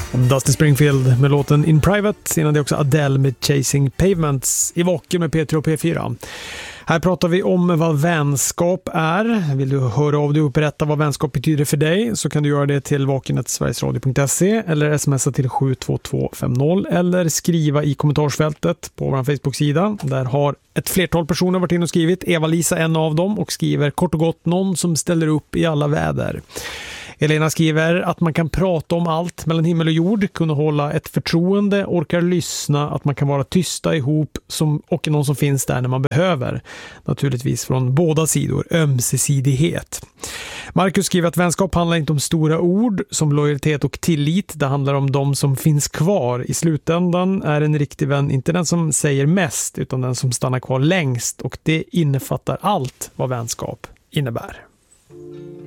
Dusty Springfield med låten In Private. Innan det också Adele med Chasing Pavements i Vaken med P3 och P4. Här pratar vi om vad vänskap är. Vill du höra av dig och berätta vad vänskap betyder för dig, så kan du göra det till vaken@sverigesradio.se eller smsa till 72250 eller skriva i kommentarsfältet på vår Facebook-sida. Där har ett flertal personer varit in och skrivit. Eva-Lisa en av dem och skriver kort och gott någon som ställer upp i alla väder. Elena skriver att man kan prata om allt mellan himmel och jord, kunna hålla ett förtroende, orkar lyssna, att man kan vara tysta ihop och någon som finns där när man behöver. Naturligtvis från båda sidor, ömsesidighet. Marcus skriver att vänskap handlar inte om stora ord som lojalitet och tillit, det handlar om de som finns kvar. I slutändan är en riktig vän inte den som säger mest utan den som stannar kvar längst, och det innefattar allt vad vänskap innebär.